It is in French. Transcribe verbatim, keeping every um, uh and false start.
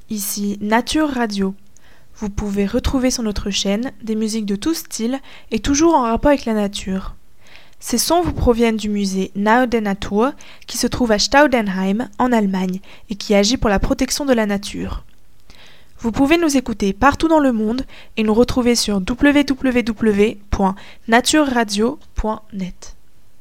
Ici Nature Radio. Vous pouvez retrouver sur notre chaîne des musiques de tout style et toujours en rapport avec la nature. Ces sons vous proviennent du musée Nahe der Natur qui se trouve à Staudenheim en Allemagne et qui agit pour la protection de la nature. Vous pouvez nous écouter partout dans le monde et nous retrouver sur w w w point nature radio point net.